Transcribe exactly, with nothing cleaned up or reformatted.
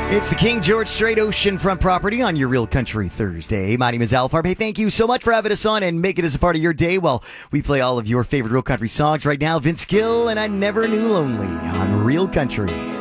It's the King George Strait Oceanfront property on your Real Country Thursday. My name is Al Farb. Hey, thank you so much for having us on and make it as a part of your day while we play all of your favorite Real Country songs. Right now, Vince Gill and I Never Knew Lonely on Real Country.